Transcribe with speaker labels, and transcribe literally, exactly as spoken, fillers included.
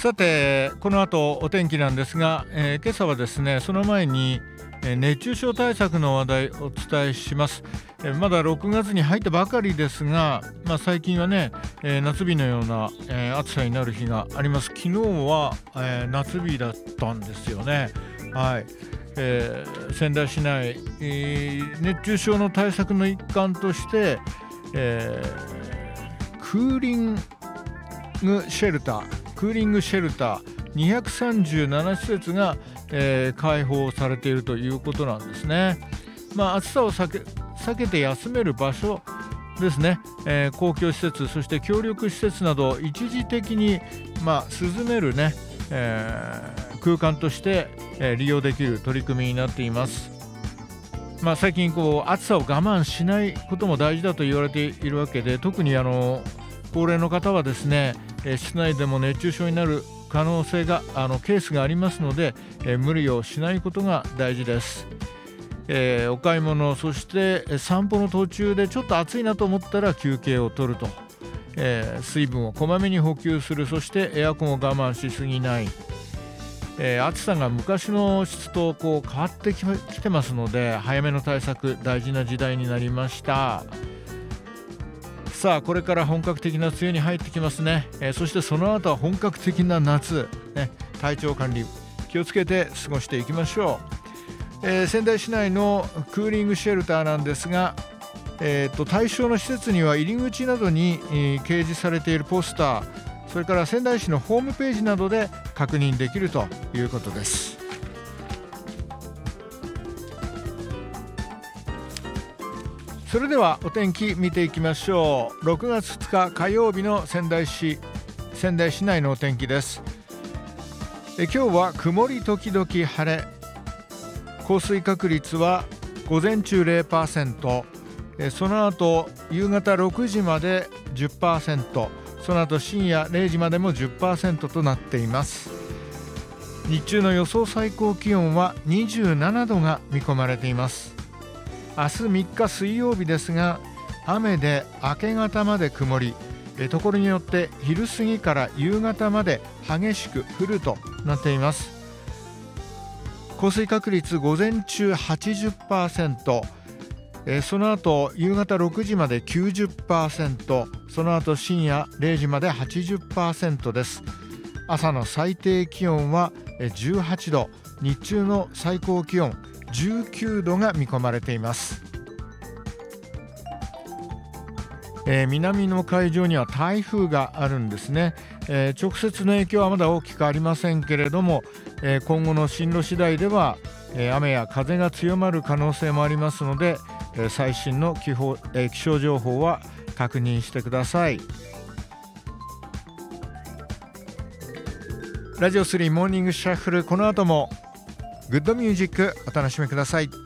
Speaker 1: さてこの後お天気なんですが、えー、今朝はですねその前に、えー、熱中症対策の話題をお伝えします。えー、まだろくがつに入ったばかりですが、まあ、最近はね、えー、夏日のような、えー、暑さになる日があります。昨日は、えー、夏日だったんですよね。はい、えー、仙台市内、えー、熱中症の対策の一環として、えー、クーリングシェルタークーリングシェルターにひゃくさんじゅうなな施設が、えー、開放されているということなんですね。まあ、暑さを避け、避けて休める場所ですね、えー、公共施設そして協力施設など一時的に、まあ、涼める、ねえー、空間として、えー、利用できる取り組みになっています。まあ、最近こう暑さを我慢しないことも大事だと言われているわけで、特にあの高齢の方はですね、えー、室内でも熱中症になる可能性があのケースがありますので、えー、無理をしないことが大事です。えー、お買い物そして散歩の途中でちょっと暑いなと思ったら休憩を取ると、えー、水分をこまめに補給する、そしてエアコンを我慢しすぎない、えー、暑さが昔の質とこう変わってきてますので早めの対策大事な時代になりました。さあこれから本格的な梅雨に入ってきますね。えー、そしてその後は本格的な夏、ね、体調管理気をつけて過ごしていきましょう。えー、仙台市内のクーリングシェルターなんですが、えー、と対象の施設には入り口などに、えー、掲示されているポスター、それから仙台市のホームページなどで確認できるということです。それではお天気見ていきましょう。ろくがつふつか火曜日の仙台市仙台市内のお天気です。え今日は曇り時々晴れ、降水確率は午前中 ゼロパーセント、えその後夕方ろくじまで じゅっパーセント、 その後深夜れいじまでも じゅっパーセント となっています。日中の予想最高気温はにじゅうななどが見込まれています。明日みっか水曜日ですが雨で明け方まで曇り、えところによって昼過ぎから夕方まで激しく降るとなっています。降水確率午前中 はちじゅっパーセント、えその後夕方ろくじまで きゅうじゅっパーセント、 その後深夜れいじまで はちじゅっパーセント です。朝の最低気温はじゅうはちど、日中の最高気温じゅうきゅうどが見込まれています。えー、南の海上には台風があるんですね。えー、直接の影響はまだ大きくありませんけれども、えー、今後の進路次第では、えー、雨や風が強まる可能性もありますので、えー、最新の気候、えー、気象情報は確認してください。ラジオスリーモーニングシャッフル、この後もグッドミュージックお楽しみください。